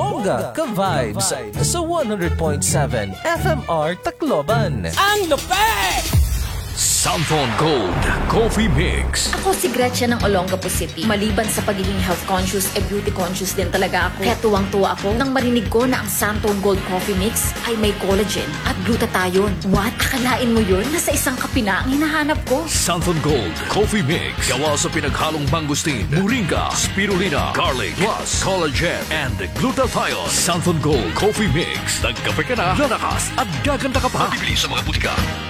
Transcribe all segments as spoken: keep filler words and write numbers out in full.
Bongga ka-vibes sa one hundred point seven F M R Tacloban. Ang lupet! Santhon Gold Coffee Mix. Ako si Gretchen ng Olongapo City. Maliban sa pagiging health conscious, e beauty conscious din talaga ako. Kaya tuwang-tuwa ako nang marinig ko na ang Santhon Gold Coffee Mix ay may collagen at glutathione. What? Akalain mo yun? Nasa isang kape na ang hinahanap ko. Santhon Gold Coffee Mix. Gawa sa pinaghalong mangustin, moringa, spirulina, garlic, plus collagen and glutathione. Santhon Gold Coffee Mix. Nagkape ka na, lalakas at gaganda ka pa. Bibili sa mga butika.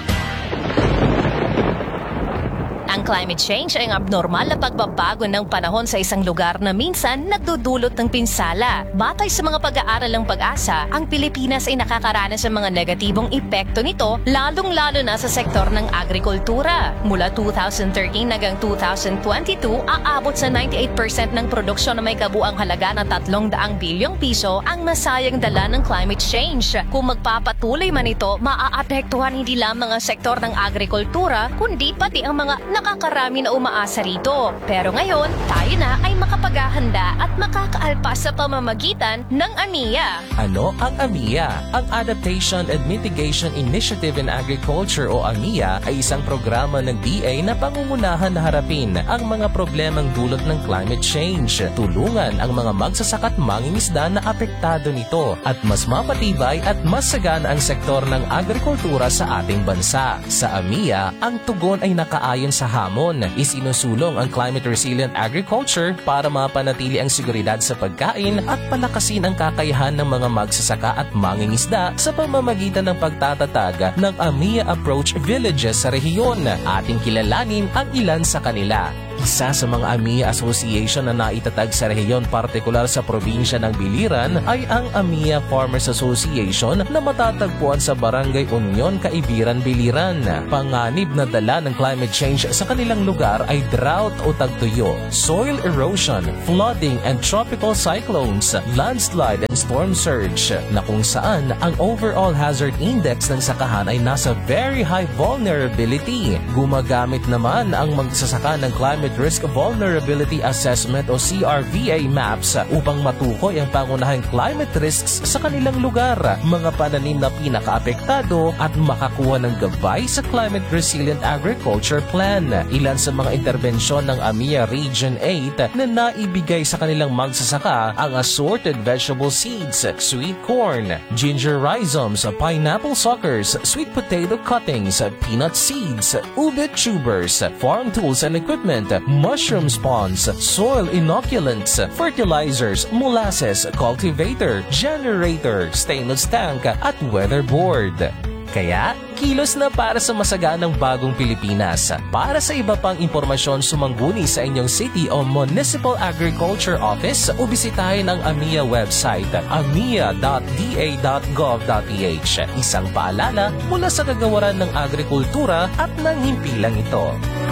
Ang climate change ay ang abnormal na pagbabago ng panahon sa isang lugar na minsan nagdudulot ng pinsala. Batay sa mga pag-aaral ng Pag-asa, ang Pilipinas ay nakakaranas ng mga negatibong epekto nito, lalong-lalo na sa sektor ng agrikultura. Mula two thousand thirteen hanggang two thousand twenty-two, aabot sa ninety-eight percent ng produksyon na may kabuang halaga ng tatlong daang bilyong piso ang masayang dala ng climate change. Kung magpapatuloy man ito, maaapektuhan hindi lamang ang sektor ng agrikultura, kundi pati ang mga nakakarami na umaasa rito. Pero ngayon, tayo na ay makapaghahanda at makakaalpas sa pamamagitan ng A M I A. Ano ang A M I A? Ang Adaptation and Mitigation Initiative in Agriculture o A M I A ay isang programa ng D A na pangungunahan na harapin ang mga problemang dulot ng climate change. Tulungan ang mga magsasaka at mangingisda na apektado nito at mas mapatibay at mas sagana ang sektor ng agrikultura sa ating bansa. Sa A M I A, ang tugon ay nakaayon sa hamon. Isinusulong ang climate resilient agriculture para mapanatili ang seguridad sa pagkain at palakasin ang kakayahan ng mga magsasaka at mangingisda sa pamamagitan ng pagtatatag ng A M I A Approach Villages sa rehiyon. Ating kilalanin ang ilan sa kanila. Isa sa mga A M I A Association na naitatag sa rehiyon, partikular sa probinsya ng Biliran, ay ang A M I A Farmers Association na matatagpuan sa Barangay Union, Caibiran, Biliran. Panganib na dala ng climate change sa kanilang lugar ay drought o tagtuyo, soil erosion, flooding and tropical cyclones, landslide and storm surge, na kung saan ang overall hazard index ng sakahan ay nasa very high vulnerability. Gumagamit naman ang magsasaka ng climate Risk Vulnerability Assessment o C R V A maps upang matukoy ang pangunahing climate risks sa kanilang lugar, mga pananim na pinakaapektado at makakuha ng gabay sa Climate Resilient Agriculture Plan. Ilan sa mga interbensyon ng A M I A Region eight na naibigay sa kanilang magsasaka ang assorted vegetable seeds, sweet corn, ginger rhizomes, pineapple suckers, sweet potato cuttings, peanut seeds, ube tubers, farm tools and equipment, mushroom spawns, soil inoculants, fertilizers, molasses, cultivator, generator, stainless tank, at weatherboard. Kaya, kilos na para sa masaganang bagong Pilipinas. Para sa iba pang impormasyon, sumangguni sa inyong city o municipal agriculture office o bisitahin ang A M I A website amia dot d a dot gov dot p h. Isang paalala mula sa kagawaran ng agrikultura at ng himpilang ito.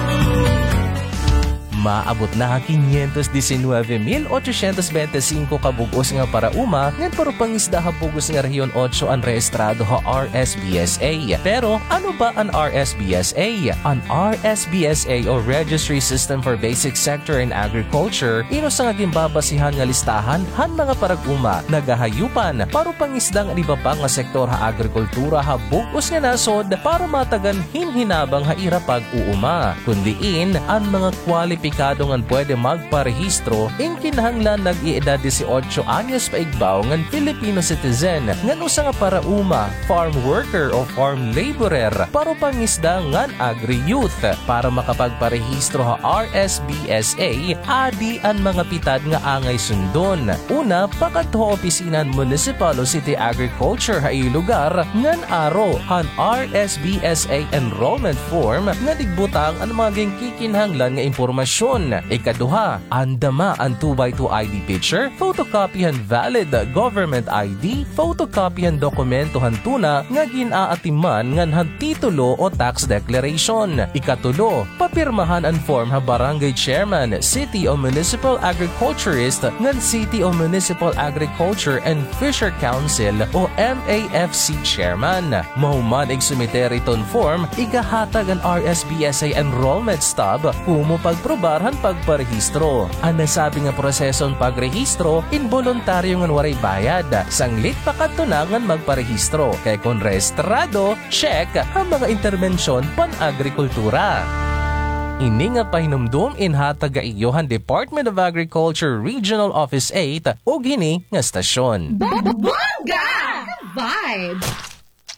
Maabot na quinientos diecinueve mil ochocientos veinticinco kabugos nga para uma ngan parupangisda habugos nga rehiyon eight ang rehistrado ha R S B S A. Pero ano ba ang R S B S A? Ang R S B S A o Registry System for Basic Sector in Agriculture ino sa nga gimbabasihan nga listahan han mga paraguma nagahayupan parupangisda nga iba pa nga sektor ha agrikultura habugos nga nasod para matagan hinhinabang ha ira pag-uuma. Kundiin ang mga qualifications kadongan pwede magparehistro in kinahanglan nag-iedad eighteen anyos paigbaw ngan Filipino citizen ngan usa nga para uma, farm worker o farm laborer, paro pangisda ngan agri-youth. Para makapagparehistro ha R S B S A, adi ang mga pitad nga angay sundon. Una, pakadto opisina municipal o city agriculture ha lugar ngan aro han R S B S A enrollment form nga digbutang ang mga kikinhanglan nga impormasyon. Ikaduha, andama ang two by two I D picture, photocopyhan valid government I D, photocopyhan dokumentohan tuna nga ginaatiman ngan han titulo o tax declaration. Ikatulo, papirmahan ang form ha barangay chairman, city o municipal agriculturist ngan city o municipal agriculture and fisher council o M A F C chairman. Mahuman ig sumiter iton form, igahatag ang R S B S A enrollment stub kumo pagproba regularhan pagparehistro. Ang nasabi nga proseson pagrehistro, involuntaryo nga waray bayad. Sanglit pa kadtunangan magparehistro. Kaya kung rehistrado, check ang mga interbensyon pan-agrikultura. Ini nga pahinumdum inhatag iyohan Department of Agriculture Regional Office eight o gini nga stasyon. Bongga! Vibe!